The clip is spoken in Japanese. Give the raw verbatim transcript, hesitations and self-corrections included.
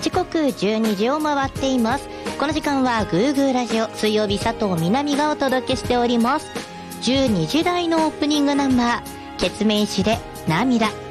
時刻じゅうにじを回っています。この時間はグーグーラジオ、水曜日佐藤みなみがお届けしております。じゅうにじ台のオープニングナンバー、ケツメイシで涙。